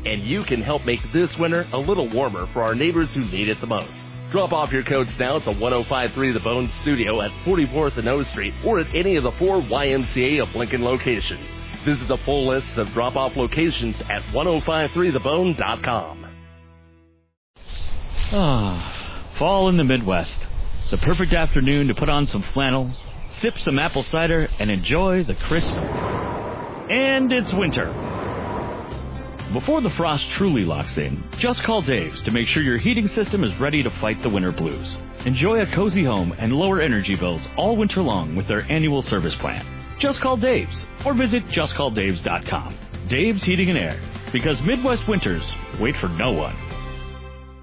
and you can help make this winter a little warmer for our neighbors who need it the most. Drop off your coats now at the 1053 The Bone Studio at 44th and O Street or at any of the 4 YMCA of Lincoln locations. Visit the full list of drop-off locations at 1053thebone.com. Fall in the Midwest. The perfect afternoon to put on some flannel, sip some apple cider, and enjoy the crisp. And it's winter. Before the frost truly locks in, just call Dave's to make sure your heating system is ready to fight the winter blues. Enjoy a cozy home and lower energy bills all winter long with their annual service plan. Just call Dave's or visit justcalldaves.com. Dave's Heating and Air, because Midwest winters wait for no one.